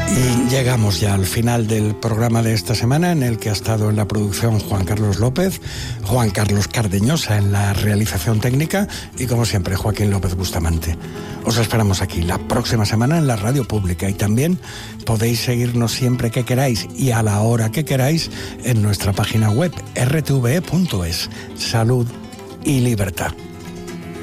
Y llegamos ya al final del programa de esta semana, en el que ha estado en la producción Juan Carlos López, Juan Carlos Cardeñosa en la realización técnica y, como siempre, Joaquín López Bustamante. Os esperamos aquí la próxima semana en la radio pública y también podéis seguirnos siempre que queráis y a la hora que queráis en nuestra página web rtve.es. Salud y libertad.